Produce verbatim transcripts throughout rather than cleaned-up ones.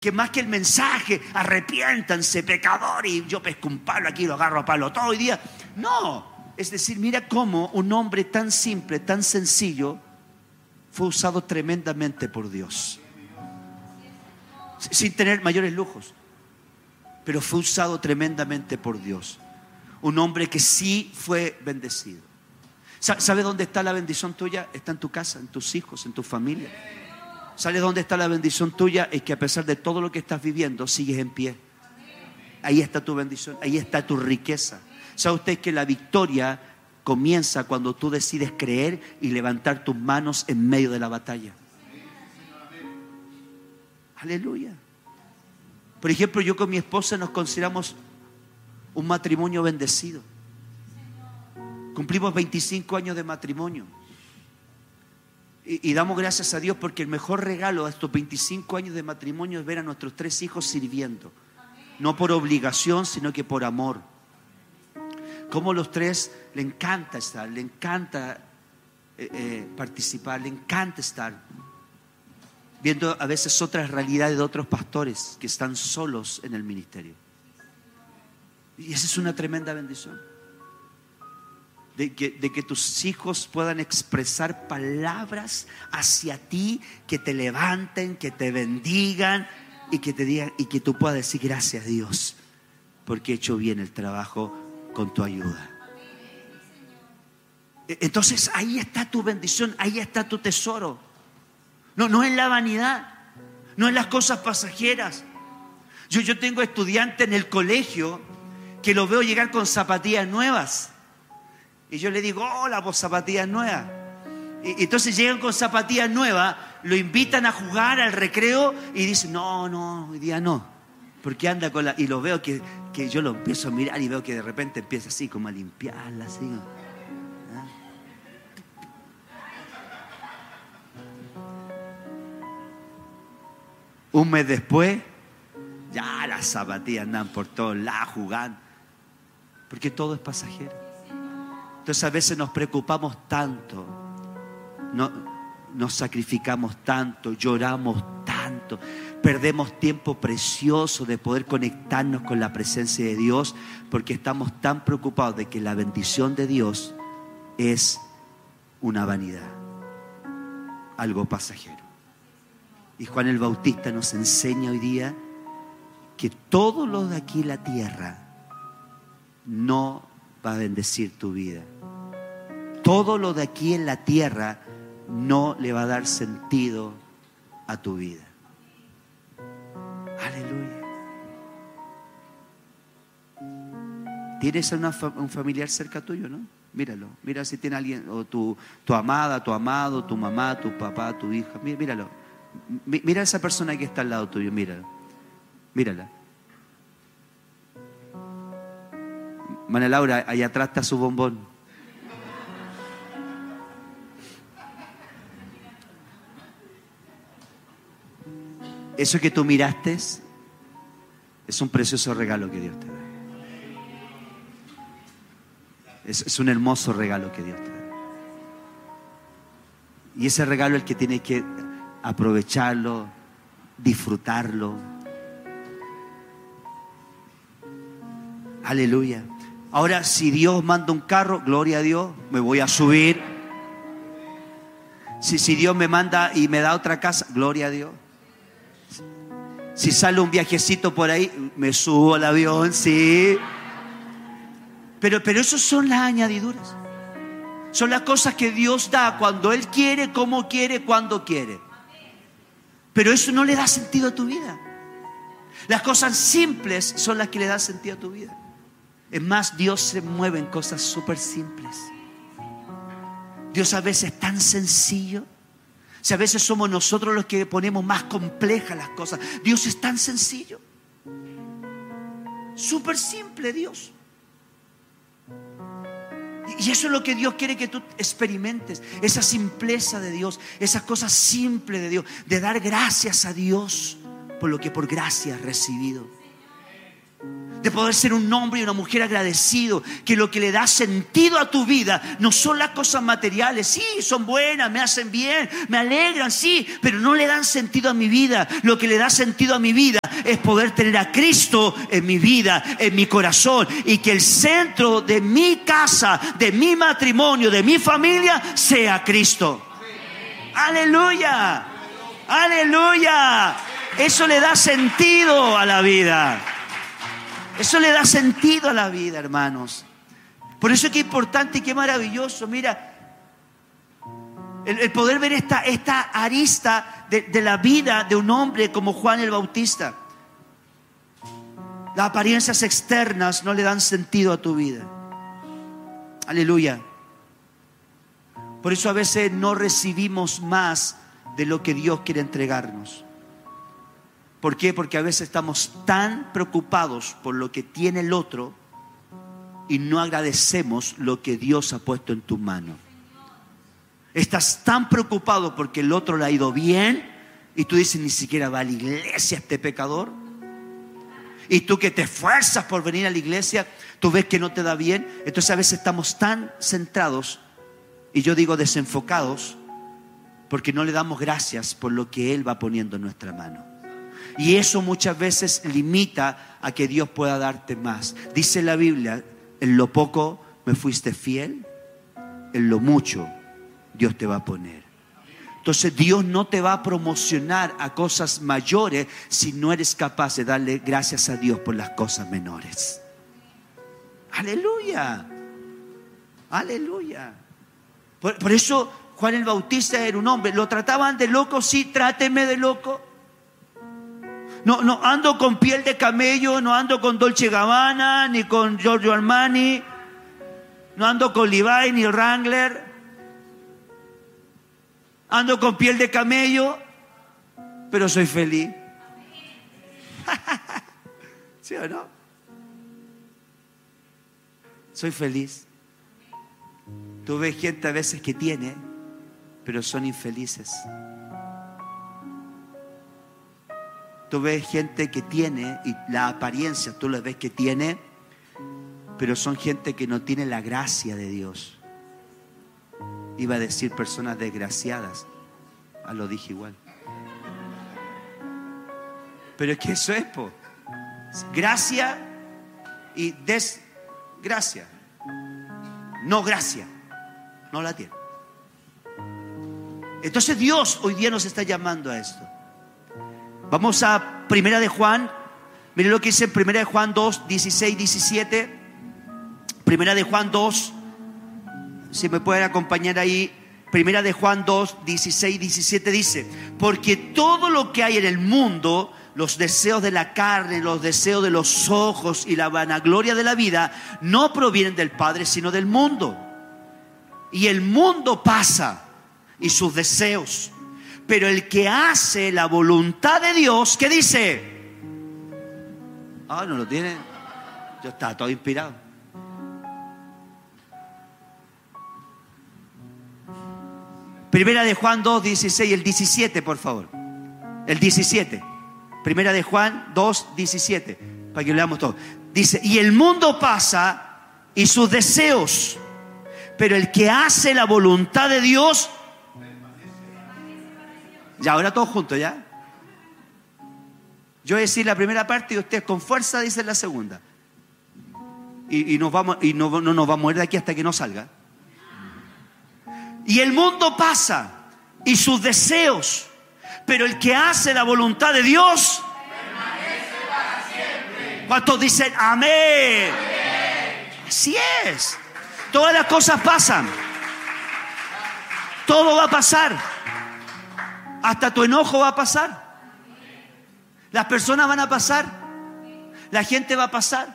que más que el mensaje, arrepiéntanse, pecadores, y yo pesco un palo aquí y lo agarro a palo todo el día. No, es decir, mira cómo un hombre tan simple, tan sencillo, fue usado tremendamente por Dios. Sin tener mayores lujos, pero fue usado tremendamente por Dios. Un hombre que sí fue bendecido. ¿Sabe dónde está la bendición tuya? Está en tu casa, en tus hijos, en tu familia. ¿Sabes dónde está la bendición tuya? Es que a pesar de todo lo que estás viviendo, sigues en pie. Ahí está tu bendición, ahí está tu riqueza. ¿Sabe usted que la victoria comienza cuando tú decides creer y levantar tus manos en medio de la batalla? Aleluya. Por ejemplo, yo con mi esposa nos consideramos un matrimonio bendecido. Cumplimos veinticinco años de matrimonio. Y, y damos gracias a Dios porque el mejor regalo de estos veinticinco años de matrimonio es ver a nuestros tres hijos sirviendo. No por obligación, sino que por amor. Como los tres le encanta estar, le encanta eh, eh, participar, le encanta estar viendo a veces otras realidades de otros pastores que están solos en el ministerio. Y esa es una tremenda bendición. De que, de que tus hijos puedan expresar palabras hacia ti que te levanten, que te bendigan y que te digan, y que tú puedas decir gracias a Dios porque he hecho bien el trabajo con tu ayuda. Entonces ahí está tu bendición, ahí está tu tesoro. No, no es la vanidad, no es las cosas pasajeras. Yo, yo tengo estudiantes en el colegio que los veo llegar con zapatillas nuevas. Y yo le digo, hola, pues zapatillas nuevas. Y, y entonces llegan con zapatillas nuevas, lo invitan a jugar al recreo y dicen, no, no, hoy día no. Porque anda con la... Y lo veo que, que yo lo empiezo a mirar y veo que de repente empieza así como a limpiarla, así. ¿Ah? Un mes después, ya las zapatillas andan por todos lados jugando. Porque todo es pasajero. Entonces a veces nos preocupamos tanto, no, nos sacrificamos tanto, lloramos tanto, perdemos tiempo precioso de poder conectarnos con la presencia de Dios porque estamos tan preocupados de que la bendición de Dios es una vanidad, algo pasajero. Y Juan el Bautista nos enseña hoy día que todo lo de aquí en la tierra no va a bendecir tu vida. Todo lo de aquí en la tierra no le va a dar sentido a tu vida. Aleluya. ¿Tienes una, un familiar cerca tuyo, no? Míralo, mira si tiene alguien, o tu, tu amada, tu amado, tu mamá, tu papá, tu hija. Míralo, mira a esa persona que está al lado tuyo, míralo, mírala. María Laura, allá atrás está su bombón. Eso que tú miraste es un precioso regalo que Dios te da. Es, es un hermoso regalo que Dios te da. Y ese regalo es el que tiene que aprovecharlo, disfrutarlo. Aleluya. Ahora, si Dios manda un carro, gloria a Dios, me voy a subir. Si, si Dios me manda y me da otra casa, gloria a Dios. Si sale un viajecito por ahí, me subo al avión, sí. Pero, pero eso son las añadiduras. Son las cosas que Dios da cuando Él quiere, como quiere, cuando quiere. Pero eso no le da sentido a tu vida. Las cosas simples son las que le dan sentido a tu vida. Es más, Dios se mueve en cosas súper simples. Dios a veces es tan sencillo. O sea, a veces somos nosotros los que ponemos más complejas las cosas. Dios es tan sencillo. Súper simple Dios. Y eso es lo que Dios quiere que tú experimentes. Esa simpleza de Dios. Esas cosas simples de Dios. De dar gracias a Dios por lo que por gracia has recibido. de poder ser un hombre y una mujer agradecido, que lo que le da sentido a tu vida no son las cosas materiales. Sí, son buenas, me hacen bien, me alegran, sí, pero no le dan sentido a mi vida. Lo que le da sentido a mi vida es poder tener a Cristo en mi vida, en mi corazón, y que el centro de mi casa, de mi matrimonio, de mi familia sea Cristo. Aleluya, aleluya. Eso le da sentido a la vida. Eso le da sentido a la vida, hermanos. Por eso es que es importante y qué maravilloso. Mira, el, el poder ver esta, esta arista de, de la vida de un hombre como Juan el Bautista. Las apariencias externas no le dan sentido a tu vida. Aleluya. Por eso a veces no recibimos más de lo que Dios quiere entregarnos. ¿Por qué? Porque a veces estamos tan preocupados por lo que tiene el otro y no agradecemos lo que Dios ha puesto en tu mano. Estás tan preocupado porque el otro le ha ido bien y tú dices, ni siquiera va a la iglesia este pecador. Y tú que te esfuerzas por venir a la iglesia, tú ves que no te da bien. Entonces a veces estamos tan centrados, y yo digo desenfocados, porque no le damos gracias por lo que Él va poniendo en nuestra mano. Y eso muchas veces limita a que Dios pueda darte más. Dice la Biblia, en lo poco me fuiste fiel, en lo mucho Dios te va a poner. Entonces Dios no te va a promocionar a cosas mayores si no eres capaz de darle gracias a Dios por las cosas menores. Aleluya, aleluya. Por, por eso Juan el Bautista era un hombre. Lo trataban de loco, sí, tráteme de loco. No, no ando con piel de camello, no ando con Dolce Gabbana, ni con Giorgio Armani, no ando con Levi ni Wrangler. Ando con piel de camello, pero soy feliz. ¿Sí o no? Soy feliz. Tú ves gente a veces que tiene, pero son infelices. Tú ves gente que tiene y la apariencia tú la ves que tiene, pero son gente que no tiene la gracia de Dios. Iba a decir personas desgraciadas. Ah, lo dije igual. Pero es que eso es, po. Gracia y desgracia. No gracia. No la tiene. Entonces Dios hoy día nos está llamando a esto. Vamos a Primera de Juan. Miren lo que dice Primera de Juan dos, dieciséis, diecisiete. Primera de Juan dos. Si me pueden acompañar ahí. Primera de Juan dos, dieciséis, diecisiete dice: porque todo lo que hay en el mundo, los deseos de la carne, los deseos de los ojos y la vanagloria de la vida, no provienen del Padre, sino del mundo. Y el mundo pasa y sus deseos, pero el que hace la voluntad de Dios, ¿qué dice? Ah, no lo tiene. Yo estaba todo inspirado. Primera de Juan dos, dieciséis, el diecisiete, por favor. El diecisiete. Primera de Juan dos, diecisiete. Para que lo leamos todo. Dice: y el mundo pasa y sus deseos, pero el que hace la voluntad de Dios. Ya, ahora todos juntos, ¿ya? Yo voy a decir la primera parte y ustedes con fuerza dicen la segunda. Y, y, nos vamos, y no, no nos vamos a ir de aquí hasta que no salga. Y el mundo pasa y sus deseos, pero el que hace la voluntad de Dios permanece para siempre. ¿Cuántos dicen amén? Amén. Así es. Todas las cosas pasan. Todo va a pasar. Hasta tu enojo va a pasar. Las personas van a pasar. La gente va a pasar.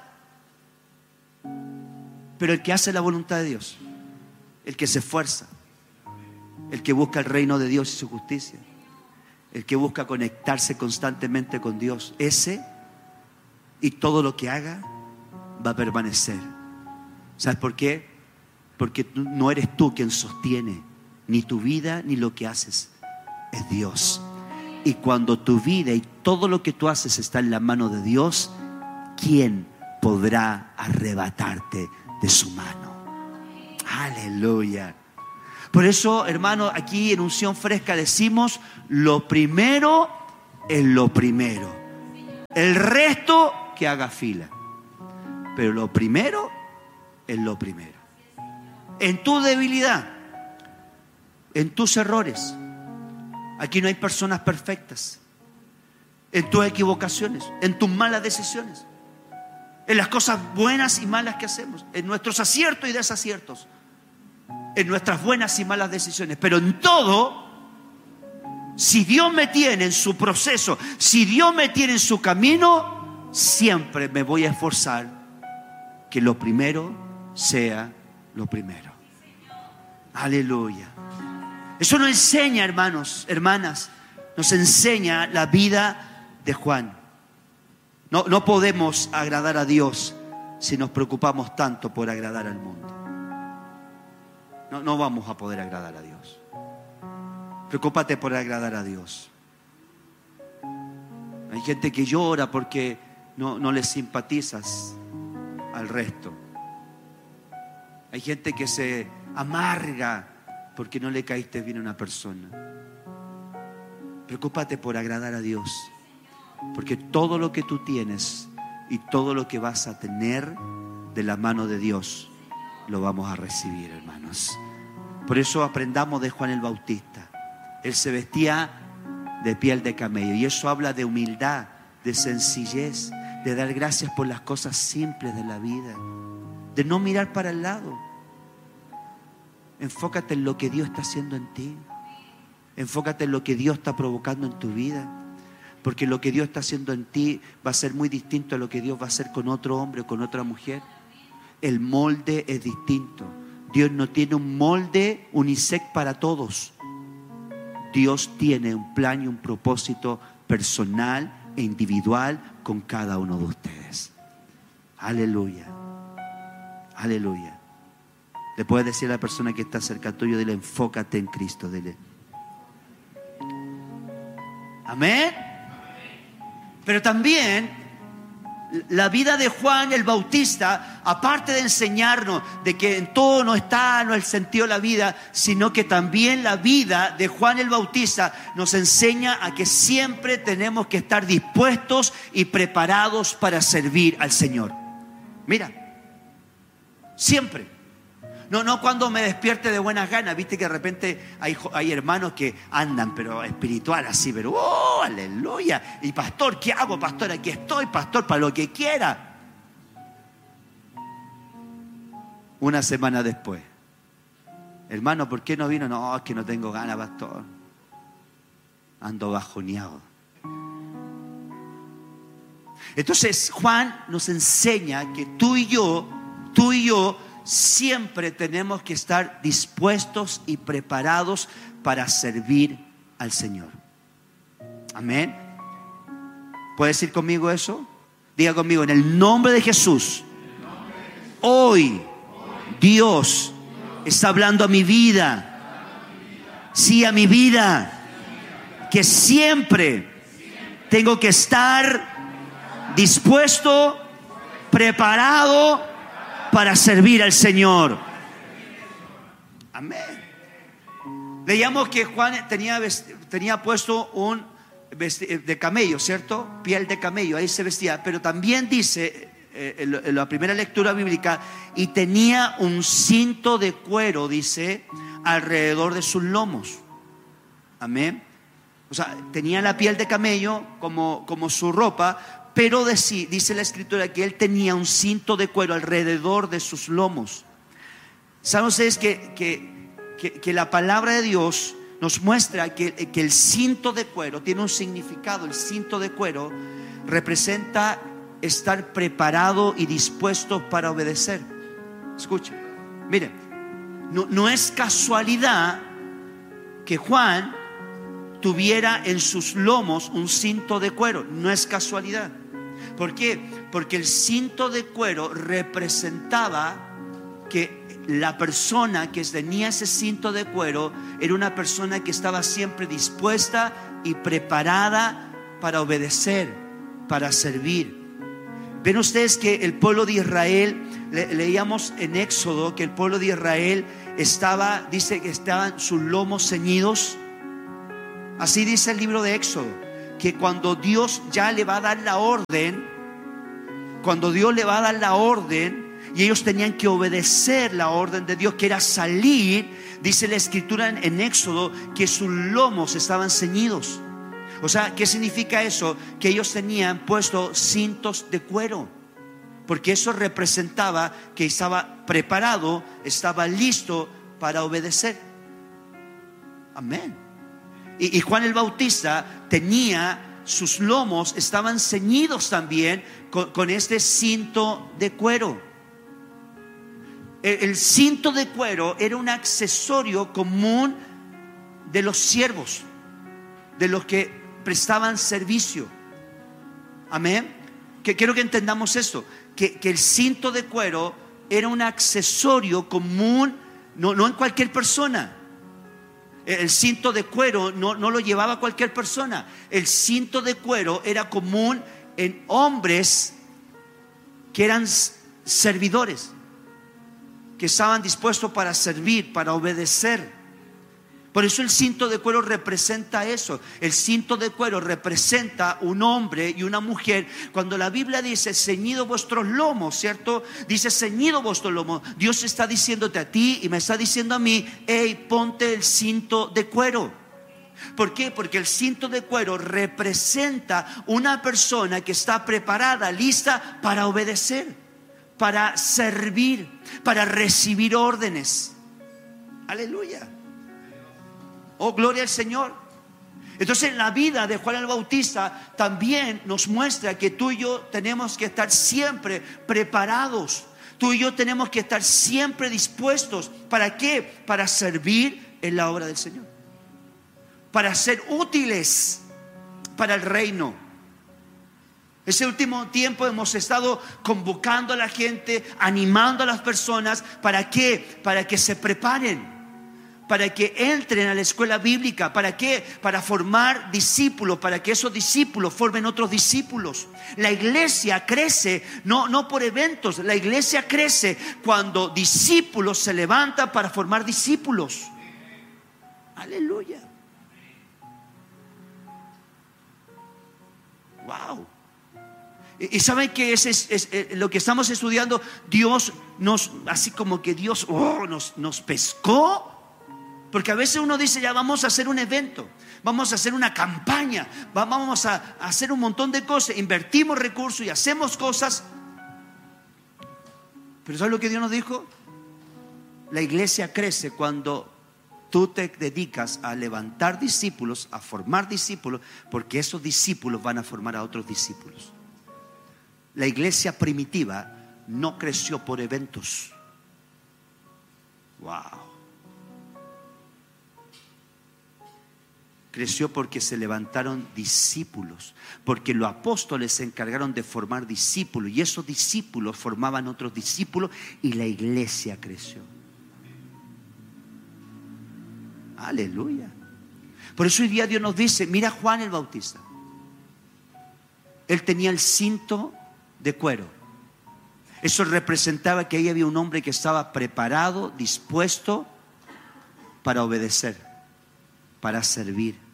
Pero el que hace la voluntad de Dios, el que se esfuerza, el que busca el reino de Dios y su justicia, el que busca conectarse constantemente con Dios, ese y todo lo que haga va a permanecer. ¿Sabes por qué? Porque no eres tú quien sostiene ni tu vida ni lo que haces, es Dios. Y cuando tu vida y todo lo que tú haces está en la mano de Dios, ¿quién podrá arrebatarte de su mano. Aleluya. Por eso, hermano, aquí en Unción Fresca decimos: lo primero es lo primero. El resto que haga fila. Pero lo primero es lo primero. En tu debilidad, en tus errores. Aquí no hay personas perfectas. En tus equivocaciones, en tus malas decisiones, en las cosas buenas y malas que hacemos, en nuestros aciertos y desaciertos, en nuestras buenas y malas decisiones. Pero en todo, si Dios me tiene en su proceso, si Dios me tiene en su camino, siempre me voy a esforzar que lo primero sea lo primero. Aleluya. Eso nos enseña, hermanos, hermanas, nos enseña la vida de Juan. No, no podemos agradar a Dios si nos preocupamos tanto por agradar al mundo. No, no vamos a poder agradar a Dios. Preocúpate por agradar a Dios. Hay gente que llora porque no, no le simpatizas al resto. Hay gente que se amarga porque no le caíste bien a una persona. Preocúpate por agradar a Dios, porque todo lo que tú tienes y todo lo que vas a tener de la mano de Dios lo vamos a recibir, hermanos. Por eso aprendamos de Juan el Bautista. Él se vestía de piel de camello, y eso habla de humildad, de sencillez, de dar gracias por las cosas simples de la vida, de no mirar para el lado. Enfócate en lo que Dios está haciendo en ti. Enfócate en lo que Dios está provocando en tu vida, porque lo que Dios está haciendo en ti va a ser muy distinto a lo que Dios va a hacer con otro hombre o con otra mujer. El molde es distinto. Dios no tiene un molde unisex para todos. Dios tiene un plan y un propósito personal e individual con cada uno de ustedes. Aleluya. Aleluya. Le puedes decir a la persona que está cerca tuyo, dile: enfócate en Cristo, dile. Amén. Pero también la vida de Juan el Bautista, aparte de enseñarnos de que en todo no está no el sentido de la vida, sino que también la vida de Juan el Bautista nos enseña a que siempre tenemos que estar dispuestos y preparados para servir al Señor. Mira, siempre. No, no cuando me despierte de buenas ganas. Viste que de repente hay, hay hermanos que andan, pero espiritual así, pero ¡oh, aleluya! Y pastor, ¿qué hago, pastor? Aquí estoy, pastor, para lo que quiera. Una semana después: hermano, ¿por qué no vino? No, es que no tengo ganas, pastor. Ando bajoneado. Entonces Juan nos enseña que tú y yo, tú y yo, siempre tenemos que estar dispuestos y preparados para servir al Señor. Amén. ¿Puedes decir conmigo eso? Diga conmigo: en el nombre de Jesús, hoy Dios está hablando a mi vida. Sí, a mi vida. Que siempre tengo que estar dispuesto, preparado para servir al Señor. Amén. Leíamos que Juan tenía, tenía puesto un vestido de camello, ¿cierto? Piel de camello, ahí se vestía. Pero también dice eh, en, en la primera lectura bíblica: y tenía un cinto de cuero, dice, alrededor de sus lomos. Amén. O sea, tenía la piel de camello como, como su ropa. Pero dice la Escritura que él tenía un cinto de cuero alrededor de sus lomos. ¿Saben ustedes que, que, que, que la palabra de Dios nos muestra que, que el cinto de cuero tiene un significado? El cinto de cuero representa estar preparado y dispuesto para obedecer. Escuchen, miren, no, no es casualidad que Juan tuviera en sus lomos un cinto de cuero. No es casualidad. ¿Por qué? Porque el cinto de cuero representaba que la persona que tenía ese cinto de cuero era una persona que estaba siempre dispuesta y preparada para obedecer, para servir. Ven ustedes que el pueblo de Israel, le, leíamos en Éxodo que el pueblo de Israel estaba, dice que estaban sus lomos ceñidos. Así dice el libro de Éxodo, que cuando Dios ya le va a dar la orden, cuando Dios le va a dar la orden, y ellos tenían que obedecer la orden de Dios, que era salir, dice la escritura en, en Éxodo, que sus lomos estaban ceñidos. O sea, ¿qué significa eso? Que ellos tenían puesto cintos de cuero, porque eso representaba que estaba preparado, estaba listo para obedecer. Amén. Y, y Juan el Bautista tenía sus lomos, estaban ceñidos también con, con este cinto de cuero. El, el cinto de cuero era un accesorio común de los siervos, de los que prestaban servicio. Amén. Que quiero que entendamos esto, que, que el cinto de cuero era un accesorio común, no, no en cualquier persona. El cinto de cuero no, no lo llevaba cualquier persona. El cinto de cuero era común en hombres que eran servidores, que estaban dispuestos para servir, para obedecer. Por eso el cinto de cuero representa eso. El cinto de cuero representa un hombre y una mujer. Cuando la Biblia dice ceñido vuestros lomos, ¿cierto? Dice ceñido vuestros lomos. Dios está diciéndote a ti y me está diciendo a mí: hey, ponte el cinto de cuero. ¿Por qué? Porque el cinto de cuero representa una persona que está preparada, lista para obedecer, para servir, para recibir órdenes. Aleluya. Oh, gloria al Señor. Entonces la vida de Juan el Bautista también nos muestra que tú y yo tenemos que estar siempre preparados. Tú y yo tenemos que estar siempre dispuestos. ¿Para qué? Para servir en la obra del Señor, para ser útiles para el reino. Ese último tiempo hemos estado convocando a la gente, animando a las personas. ¿Para qué? Para que se preparen, para que entren a la escuela bíblica. ¿Para qué? Para formar discípulos, para que esos discípulos formen otros discípulos. La iglesia crece no, no por eventos. La iglesia crece cuando discípulos se levantan para formar discípulos. Aleluya. Wow. Y, y saben que ese es, es, es lo que estamos estudiando. Dios nos, así como que Dios oh, nos, nos pescó. Porque a veces uno dice: ya vamos a hacer un evento, vamos a hacer una campaña, vamos a hacer un montón de cosas, invertimos recursos y hacemos cosas. Pero ¿sabes lo que Dios nos dijo? La iglesia crece cuando tú te dedicas a levantar discípulos, a formar discípulos, porque esos discípulos van a formar a otros discípulos. La iglesia primitiva no creció por eventos. Wow. Creció porque se levantaron discípulos, porque los apóstoles se encargaron de formar discípulos, y esos discípulos formaban otros discípulos, y la iglesia creció. Aleluya. Por eso hoy día Dios nos dice: mira Juan el Bautista. Él tenía el cinto de cuero. Eso representaba que ahí había un hombre que estaba preparado, dispuesto para obedecer, para servir.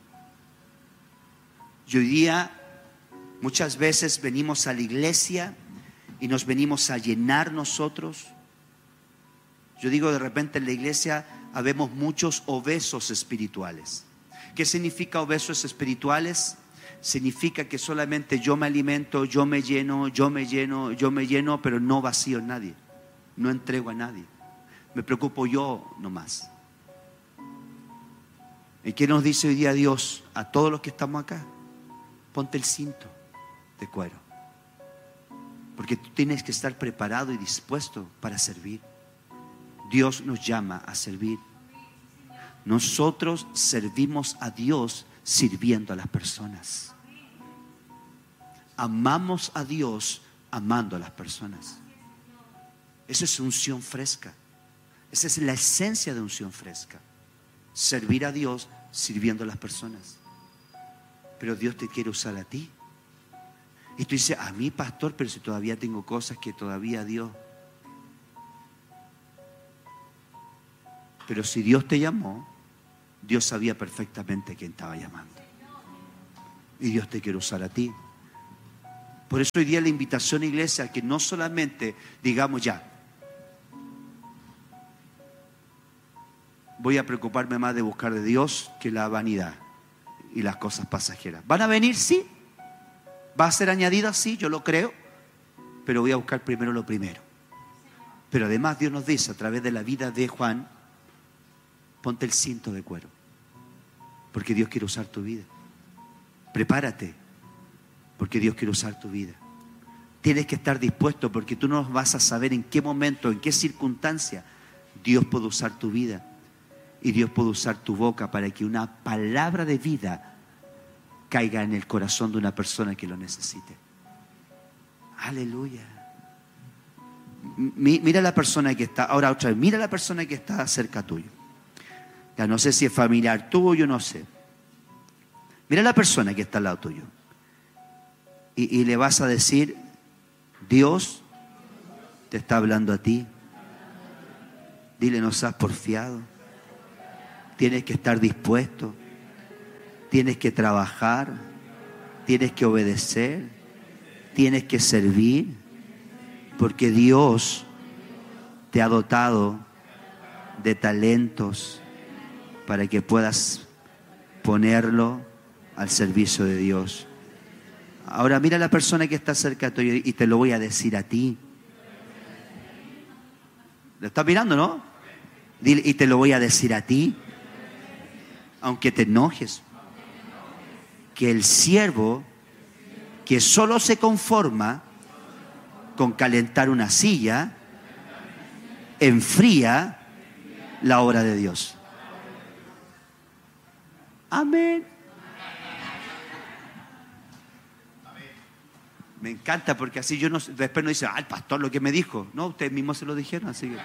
Y hoy día muchas veces venimos a la iglesia y nos venimos a llenar nosotros. Yo digo, de repente en la iglesia habemos muchos obesos espirituales. ¿Qué significa obesos espirituales? Significa que solamente yo me alimento, yo me lleno, yo me lleno, yo me lleno, pero no vacío a nadie, no entrego a nadie. Me preocupo yo nomás. ¿Y qué nos dice hoy día Dios a todos los que estamos acá? Ponte el cinto de cuero, porque tú tienes que estar preparado y dispuesto para servir. Dios nos llama a servir. Nosotros servimos a Dios sirviendo a las personas. Amamos a Dios amando a las personas. Eso es unción fresca. Esa es la esencia de unción fresca. Servir a Dios sirviendo a las personas. Pero Dios te quiere usar a ti. Y tú dices, a mí, pastor, pero si todavía tengo cosas que todavía Dios. Pero si Dios te llamó, Dios sabía perfectamente quién estaba llamando. Y Dios te quiere usar a ti. Por eso hoy día la invitación, iglesia, a que no solamente digamos ya, voy a preocuparme más de buscar de Dios que la vanidad y las cosas pasajeras. ¿Van a venir? Sí. ¿Va a ser añadida? Sí, yo lo creo. Pero voy a buscar primero lo primero. Pero además Dios nos dice a través de la vida de Juan, ponte el cinto de cuero. Porque Dios quiere usar tu vida. Prepárate. Porque Dios quiere usar tu vida. Tienes que estar dispuesto porque tú no vas a saber en qué momento, en qué circunstancia Dios puede usar tu vida. Y Dios puede usar tu boca para que una palabra de vida caiga en el corazón de una persona que lo necesite. Aleluya. Mira la persona que está, ahora otra vez, mira la persona que está cerca tuyo. Ya no sé si es familiar tuyo, no sé. Mira la persona que está al lado tuyo. Y, y le vas a decir, Dios te está hablando a ti. Dile, no seas porfiado. Tienes que estar dispuesto. Tienes que trabajar. Tienes que obedecer. Tienes que servir. Porque Dios te ha dotado de talentos para que puedas ponerlo al servicio de Dios. Ahora mira a la persona que está cerca tuyo y te lo voy a decir a ti. ¿Lo estás mirando, no? Dile, y te lo voy a decir a ti, aunque te enojes, que el siervo que solo se conforma con calentar una silla enfría la obra de Dios. Amén. Me encanta porque así yo no, después no dice, ah, el pastor lo que me dijo. No, ustedes mismos se lo dijeron, así que.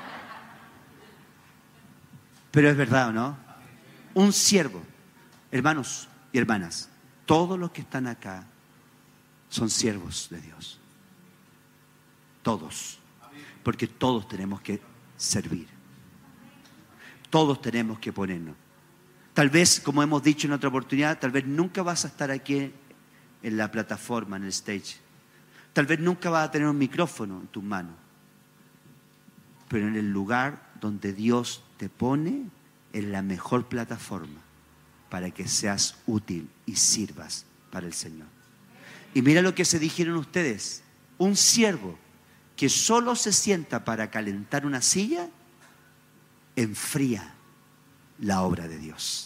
Pero es verdad, ¿no? Un siervo, hermanos y hermanas, todos los que están acá son siervos de Dios. Todos. Porque todos tenemos que servir. Todos tenemos que ponernos. Tal vez, como hemos dicho en otra oportunidad, tal vez nunca vas a estar aquí en la plataforma, en el stage. Tal vez nunca vas a tener un micrófono en tus manos. Pero en el lugar donde Dios te pone, es la mejor plataforma para que seas útil y sirvas para el Señor. Y mira lo que se dijeron ustedes. Un siervo que solo se sienta para calentar una silla, enfría la obra de Dios.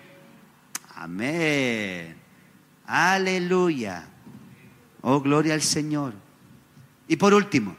Amén. Aleluya. Oh, gloria al Señor. Y por último,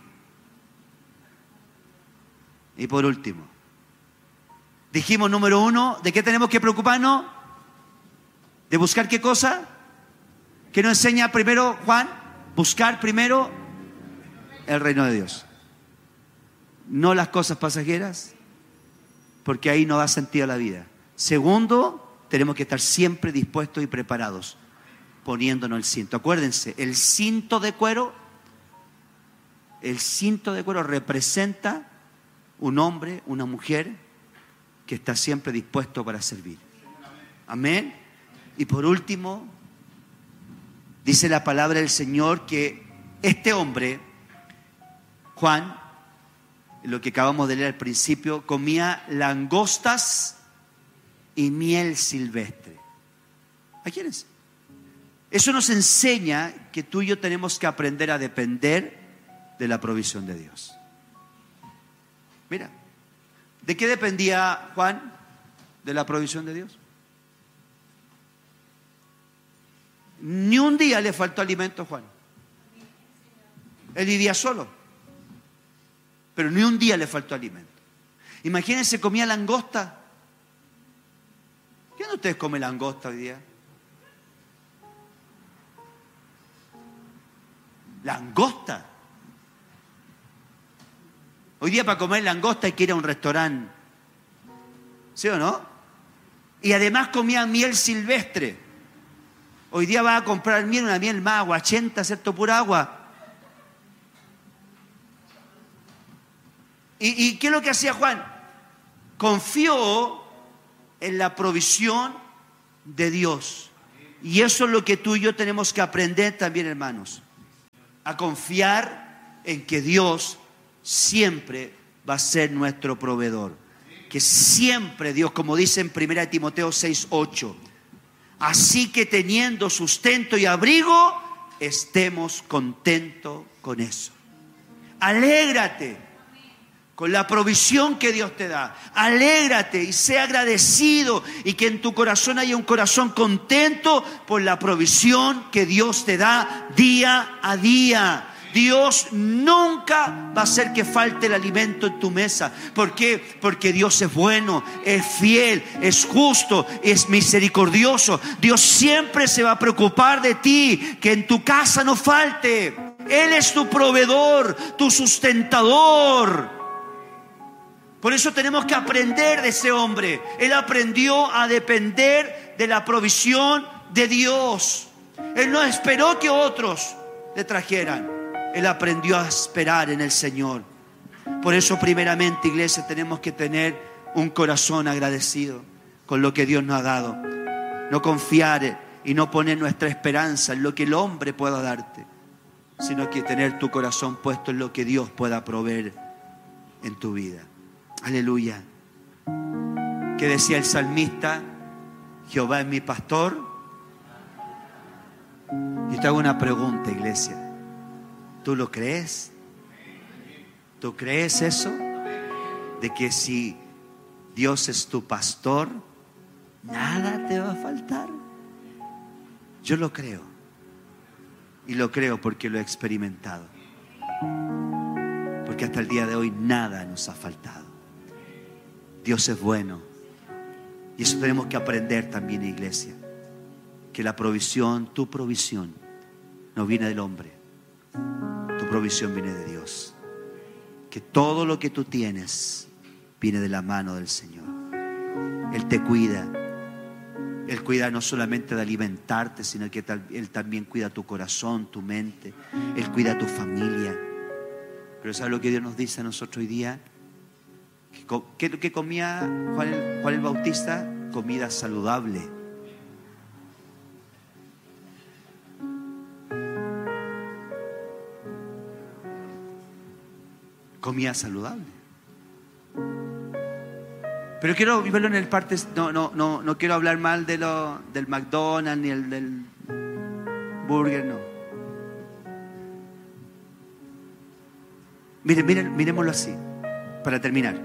y por último, dijimos número uno, ¿de qué tenemos que preocuparnos? ¿De buscar qué cosa? ¿Qué nos enseña primero Juan? Buscar primero el reino de Dios. No las cosas pasajeras, porque ahí no da sentido a la vida. Segundo, tenemos que estar siempre dispuestos y preparados, poniéndonos el cinto. Acuérdense, el cinto de cuero, el cinto de cuero representa un hombre, una mujer que está siempre dispuesto para servir. Amén. Y por último, dice la palabra del Señor que este hombre, Juan, lo que acabamos de leer al principio, comía langostas y miel silvestre. ¿A quiénes? Eso nos enseña que tú y yo tenemos que aprender a depender de la provisión de Dios. Mira, ¿de qué dependía Juan? De la provisión de Dios. Ni un día le faltó alimento a Juan. Él vivía solo, pero ni un día le faltó alimento. Imagínense, comía langosta. ¿Quién de ustedes come langosta hoy día? Langosta. Hoy día para comer langosta hay que ir a un restaurante. ¿Sí o no? Y además comía miel silvestre. Hoy día vas a comprar miel, una miel más aguachenta, ¿cierto? Pura agua. ¿Y, ¿Y qué es lo que hacía Juan? Confió en la provisión de Dios. Y eso es lo que tú y yo tenemos que aprender también, hermanos. A confiar en que Dios siempre va a ser nuestro proveedor. Que siempre Dios, como dice en primera Timoteo seis ocho, así que teniendo sustento y abrigo, estemos contentos con eso. Alégrate con la provisión que Dios te da. Alégrate y sea agradecido, y que en tu corazón haya un corazón contento por la provisión que Dios te da día a día. Dios nunca va a hacer que falte el alimento en tu mesa. ¿Por qué? Porque Dios es bueno, es fiel, es justo, es misericordioso. Dios siempre se va a preocupar de ti, que en tu casa no falte. Él es tu proveedor, tu sustentador. Por eso tenemos que aprender de ese hombre. Él aprendió a depender de la provisión de Dios. Él no esperó que otros le trajeran. Él aprendió a esperar en el Señor. Por eso, primeramente, iglesia, tenemos que tener un corazón agradecido con lo que Dios nos ha dado. No confiar y no poner nuestra esperanza en lo que el hombre pueda darte, sino que tener tu corazón puesto en lo que Dios pueda proveer en tu vida. Aleluya. ¿Qué decía el salmista? Jehová es mi pastor. Yo te hago una pregunta, iglesia. ¿Tú lo crees? ¿Tú crees eso? De que si Dios es tu pastor, nada te va a faltar. Yo lo creo. Y lo creo porque lo he experimentado. Porque hasta el día de hoy nada nos ha faltado. Dios es bueno. Y eso tenemos que aprender también, iglesia. Que la provisión, tu provisión, no viene del hombre. Tu provisión viene de Dios. Que todo lo que tú tienes viene de la mano del Señor. Él te cuida. Él cuida no solamente de alimentarte, sino que Él también cuida tu corazón, tu mente. Él cuida tu familia. Pero ¿sabes lo que Dios nos dice a nosotros hoy día? ¿Qué es lo que comía Juan el, Juan el Bautista? Comida saludable. Comida saludable. Pero quiero verlo en el parte. No, no, no, no quiero hablar mal de lo, del McDonald's ni el del burger, no. Miren, miren, miremoslo así, para terminar.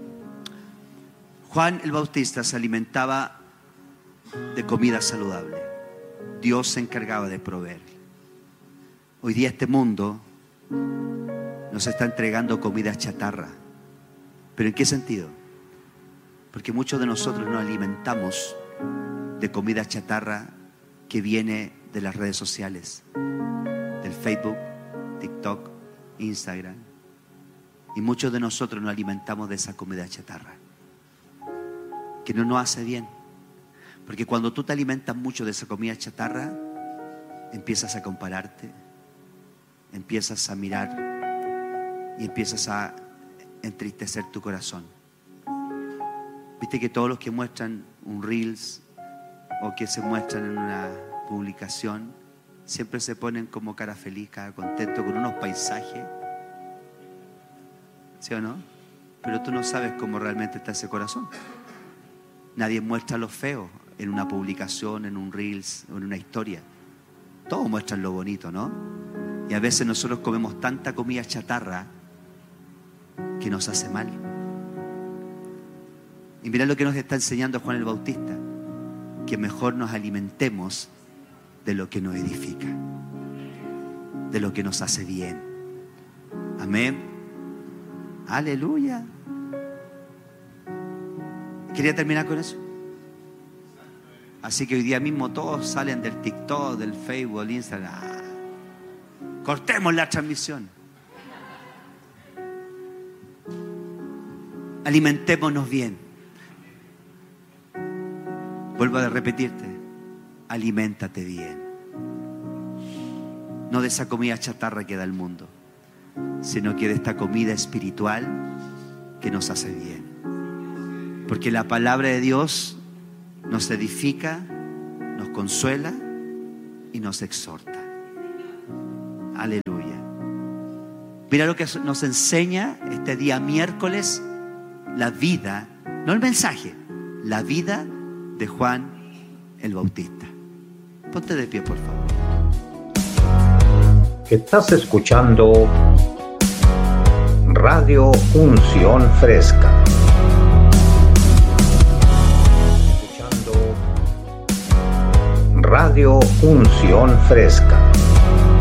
Juan el Bautista se alimentaba de comida saludable. Dios se encargaba de proveer. Hoy día este mundo nos está entregando comida chatarra. ¿Pero en qué sentido? Porque muchos de nosotros nos alimentamos de comida chatarra que viene de las redes sociales, del Facebook, TikTok, Instagram. Y muchos de nosotros nos alimentamos de esa comida chatarra, que no nos hace bien. Porque cuando tú te alimentas mucho de esa comida chatarra, empiezas a compararte, empiezas a mirar y empiezas a entristecer tu corazón. Viste que todos los que muestran un Reels o que se muestran en una publicación siempre se ponen como cara feliz, cara contento, con unos paisajes, ¿sí o no? Pero tú no sabes cómo realmente está ese corazón. Nadie muestra lo feo en una publicación, en un Reels o en una historia. Todos muestran lo bonito, ¿no? Y a veces nosotros comemos tanta comida chatarra que nos hace mal. Y mirá lo que nos está enseñando Juan el Bautista: que mejor nos alimentemos de lo que nos edifica, de lo que nos hace bien. Amén. Aleluya. Quería terminar con eso. Así que hoy día mismo todos salen del TikTok, del Facebook, del Instagram. Ah, cortemos la transmisión. Alimentémonos bien. Vuelvo a repetirte. aliméntate bien. No de esa comida chatarra que da el mundo, sino que de esta comida espiritual que nos hace bien. Porque la palabra de Dios nos edifica, nos consuela y nos exhorta. Aleluya. Mira lo que nos enseña este día miércoles, la vida, no el mensaje, la vida de Juan el Bautista. Ponte de pie, por favor. Estás escuchando Radio Unción Fresca. Escuchando Radio Unción Fresca.